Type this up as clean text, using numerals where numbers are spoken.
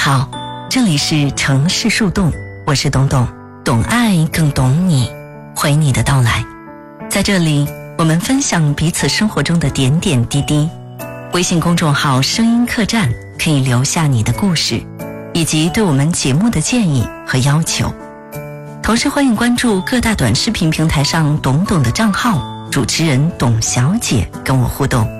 好，这里是城市树洞，我是董董，懂爱更懂你，欢迎你的到来。在这里，我们分享彼此生活中的点点滴滴。微信公众号声音客栈可以留下你的故事，以及对我们节目的建议和要求。同时欢迎关注各大短视频平台上董董的账号，主持人董小姐跟我互动。